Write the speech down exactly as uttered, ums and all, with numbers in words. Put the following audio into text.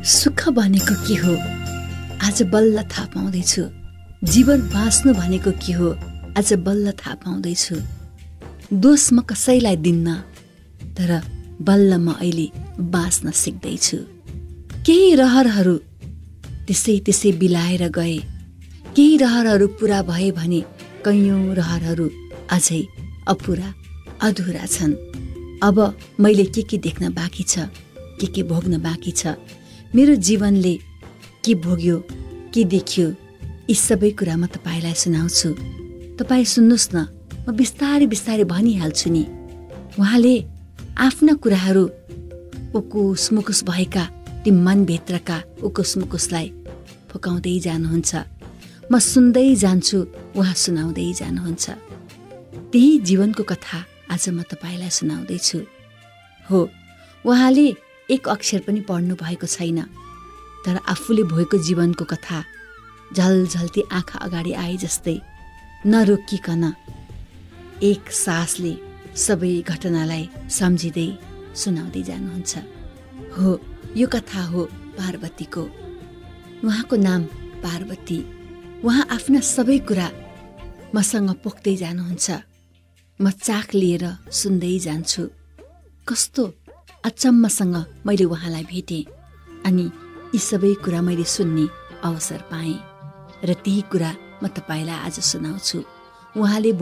सुख भनेको के हो आज बल्ल थाहा पाउँदैछु। जीवन बाँच्नु भनेको के हो आज बल्ल थाहा पाउँदैछु। दोष म कसैलाई दिन्न, तर बल्ल म अहिले बाँच्न सिक्दैछु। केही रहरहरू त्यसै त्यसै बिलाएर गए, केही रहरहरू पुरा भए भने कैयौँ रहरहरू अझै अपुरा अधुरा छन्। अब मैले के के देख्न बाँकी छ, के के भोग्न बाँकी छ, मेरो जीवनले के भोग्यो के देखियो, यी सबै कुरा म तपाईँलाई सुनाउँछु। तपाईँ सुन्नुहोस् न, म बिस्तारै बिस्तारै भनिहाल्छु नि। उहाँले आफ्ना कुराहरू उकुस मुकुस भएका ती मनभित्रका उकुस मुकुसलाई फुकाउँदै जानुहुन्छ। म सुन्दै जान्छु, उहाँ सुनाउँदै जानुहुन्छ। त्यही जीवनको कथा आज म तपाईँलाई सुनाउँदैछु। हो, उहाँले एक अक्षर पनि पढ्नु भएको छैन, तर आफूले भोगेको जीवनको कथा झलझल्ती आँखा अगाडि आए जस्तै नरोकिकन एक सासले सबै घटनालाई सम्झिँदै सुनाउँदै जानुहुन्छ। हो, यो कथा हो पार्वतीको। उहाँको नाम पार्वती। उहाँ आफ्ना सबै कुरा मसँग पोख्दै जानुहुन्छ। म चाख लिएर सुन्दै जान्छु। कस्तो अचम्मसँग मैले उहाँलाई भेटेँ अनि यी सबै कुरा मैले सुन्ने अवसर पाएँ र त्यही कुरा म तपाईँलाई आज सुनाउँछु। उहाँले